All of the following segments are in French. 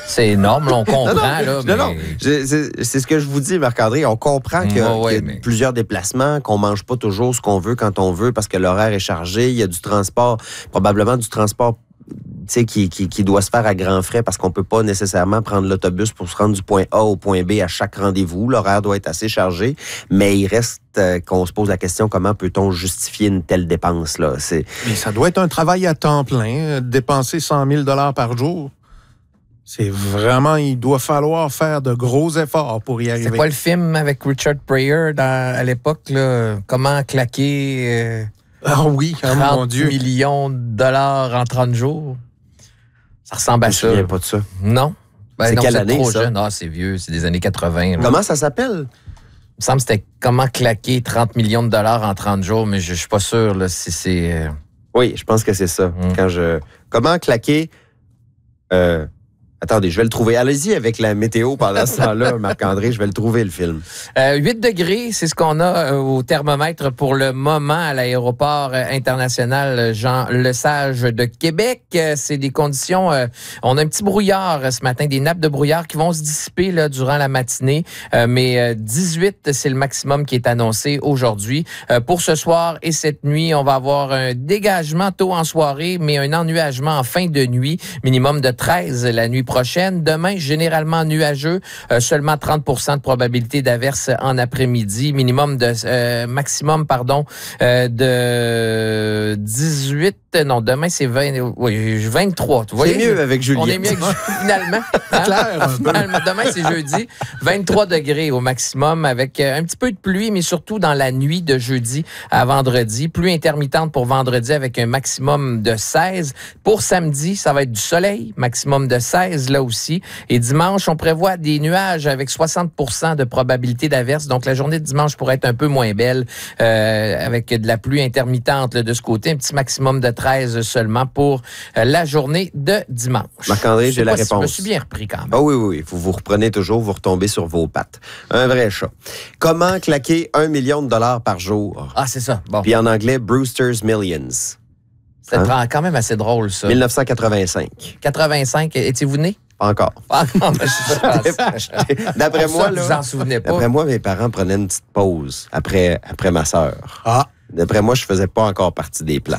C'est énorme, là, on comprend. C'est ce que je vous dis, Marc-André. On comprend qu'il y a plusieurs déplacements, qu'on mange pas toujours ce qu'on veut quand on veut parce que l'horaire est chargé. Il y a du transport, probablement du transport qui doit se faire à grands frais parce qu'on peut pas nécessairement prendre l'autobus pour se rendre du point A au point B à chaque rendez-vous. L'horaire doit être assez chargé, mais il reste qu'on se pose la question comment peut-on justifier une telle dépense-là? Mais ça doit être un travail à temps plein, dépenser 100 000 $ par jour. C'est vraiment, il doit falloir faire de gros efforts pour y arriver. C'est quoi le film avec Richard Pryor à l'époque, là? Comment claquer... Ah oui, 30 mon Dieu. millions de dollars en 30 jours. Ça ressemble à ça. Je ne me souviens pas de ça. Non. C'est quelle année, trop ça? jeune. Ah, c'est vieux. C'est des années 80. Là. Comment ça s'appelle? Il me semble que c'était comment claquer 30 millions de dollars en 30 jours, mais je ne suis pas sûr là, si c'est... Oui, je pense que c'est ça. Comment claquer... Attendez, je vais le trouver. Allez-y avec la météo pendant ce temps-là, Marc-André. Je vais le trouver, le film. 8 degrés, c'est ce qu'on a au thermomètre pour le moment à l'aéroport international Jean-Lesage de Québec. C'est des conditions... on a un petit brouillard ce matin, des nappes de brouillard qui vont se dissiper là, durant la matinée. Mais 18, c'est le maximum qui est annoncé aujourd'hui. Pour ce soir et cette nuit, on va avoir un dégagement tôt en soirée, mais un ennuagement en fin de nuit. Minimum de 13 la nuit prochaine. Demain, généralement nuageux, seulement 30 % de probabilité d'averse en après-midi, maximum de 18. Non, demain c'est 23. Vous voyez, c'est mieux avec Julien. On est mieux avec finalement. Hein? Clair, finalement, demain c'est jeudi, 23 degrés au maximum avec un petit peu de pluie, mais surtout dans la nuit de jeudi à vendredi. Pluie intermittente pour vendredi avec un maximum de 16. Pour samedi, ça va être du soleil, maximum de 16 là aussi. Et dimanche, on prévoit des nuages avec 60 % de probabilité d'averse. Donc, la journée de dimanche pourrait être un peu moins belle avec de la pluie intermittente là, de ce côté. Un petit maximum de 13 seulement pour la journée de dimanche. Marc-André, j'ai la réponse. Je me suis bien repris quand même. Ah oui. Vous reprenez toujours, vous retombez sur vos pattes. Un vrai chat. Comment claquer 1 million de dollars par jour? Ah, c'est ça. Bon. Puis en anglais, Brewster's Millions. C'est quand même assez drôle, ça. 1985. 85. Étiez-vous né? Pas encore. D'après moi, là, vous en souvenez pas. D'après moi, mes parents prenaient une petite pause après ma sœur. Ah. D'après moi, je faisais pas encore partie des plans.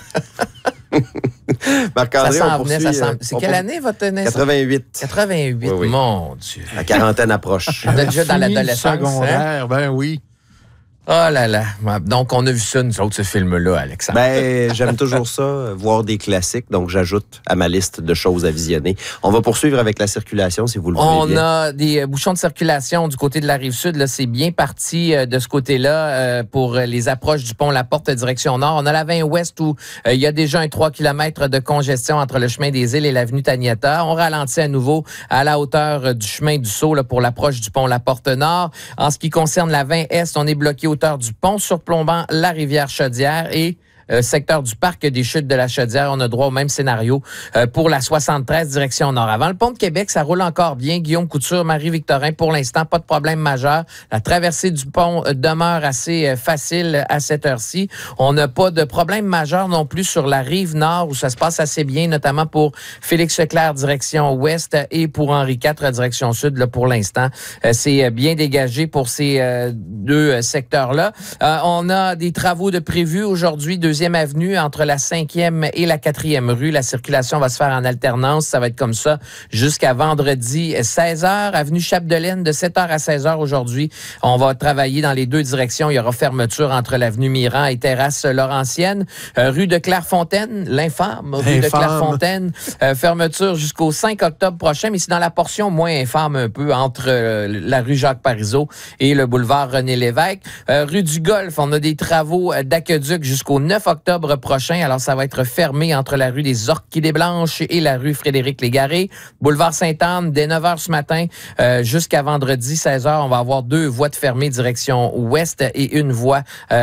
Marc-André, on poursuit. C'est quelle année votre naissance? 88. 88, oui. Mon Dieu. La quarantaine approche. On est déjà dans l'adolescence. Secondaire, ben oui. Oh là là. Donc, on a vu ça, nous autres, ce film-là, Alexandre. J'aime toujours ça, voir des classiques. Donc, j'ajoute à ma liste de choses à visionner. On va poursuivre avec la circulation, si vous le voulez bien. On a des bouchons de circulation du côté de la Rive-Sud. Là, c'est bien parti de ce côté-là pour les approches du pont La Porte direction nord. On a la 20 ouest où il y a déjà un 3 km de congestion entre le chemin des Îles et l'avenue Taniata. On ralentit à nouveau à la hauteur du chemin du Sceau là, pour l'approche du pont La Porte nord. En ce qui concerne la 20 est, on est bloqué hauteur du pont surplombant la rivière Chaudière et secteur du parc des Chutes de la Chaudière. On a droit au même scénario pour la 73 direction nord. Avant le pont de Québec, ça roule encore bien. Guillaume Couture, Marie-Victorin, pour l'instant, pas de problème majeur. La traversée du pont demeure assez facile à cette heure-ci. On n'a pas de problème majeur non plus sur la rive nord où ça se passe assez bien, notamment pour Félix Leclerc direction ouest et pour Henri IV direction sud. Là, pour l'instant, c'est bien dégagé pour ces deux secteurs-là. On a des travaux de prévus aujourd'hui, 2e avenue entre la 5e et la 4e rue. La circulation va se faire en alternance. Ça va être comme ça jusqu'à vendredi 16h. Avenue Chapdelaine de 7h à 16h aujourd'hui. On va travailler dans les deux directions. Il y aura fermeture entre l'avenue Miran et Terrasse Laurentienne. Rue de Clairefontaine, l'infâme rue de Clairefontaine. Fermeture jusqu'au 5 octobre prochain, mais c'est dans la portion moins infâme un peu entre la rue Jacques-Parizeau et le boulevard René-Lévesque. Rue du Golfe, on a des travaux d'aqueduc jusqu'au 9 octobre prochain. Alors, ça va être fermé entre la rue des Orchidées-Blanches et la rue Frédéric-Légaré. Boulevard Sainte-Anne, dès 9h ce matin jusqu'à vendredi 16h, on va avoir 2 voies de fermée direction ouest et une voie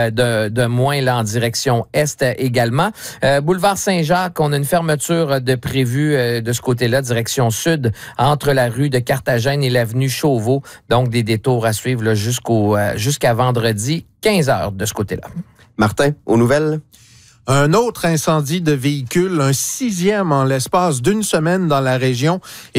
de moins là, en direction est également. Boulevard Saint-Jacques, on a une fermeture de prévue de ce côté-là, direction sud, entre la rue de Carthagène et l'avenue Chauveau. Donc, des détours à suivre là, jusqu'à vendredi 15h de ce côté-là. Martin, aux nouvelles? Un autre incendie de véhicule, un 6e en l'espace d'une semaine dans la région.